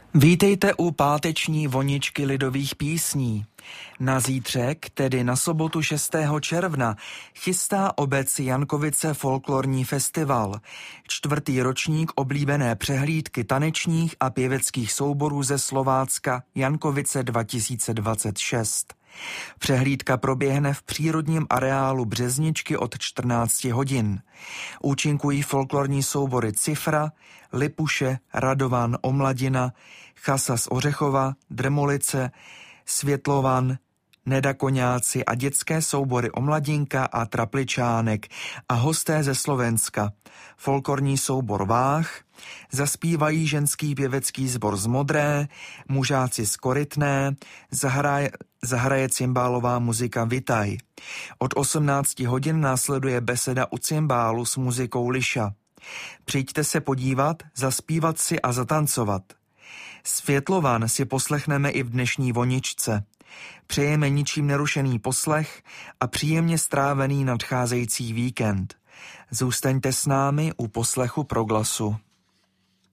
Vítejte u páteční voničky lidových písní. Na zítřek, tedy na sobotu 6. června, chystá obec Jankovice folklorní festival, 4. ročník oblíbené přehlídky tanečních a pěveckých souborů ze Slovácka Jankovice 2026. Přehlídka proběhne v přírodním areálu Březničky od 14 hodin. Účinkují folklorní soubory Cifra, Lipuše, Radovan, Omladina, Chasa z Ořechova, Drmolice, Světlovan, Nedakoňáci a dětské soubory Omladinka a Trapličánek a hosté ze Slovenska. Folklorní soubor Váh, zaspívají ženský pěvecký sbor z Modré, mužáci z Korytné, zahraje cymbálová muzika Vitaj. Od 18 hodin následuje beseda u cymbálu s muzikou Liša. Přijďte se podívat, zaspívat si a zatancovat. Světlovan si poslechneme i v dnešní voničce. Přejeme ničím nerušený poslech a příjemně strávený nadcházející víkend. Zůstaňte s námi u poslechu Proglasu.